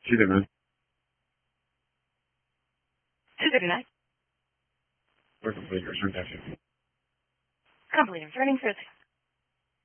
239. 239. We're complete. Return taxi. Complete. Returning for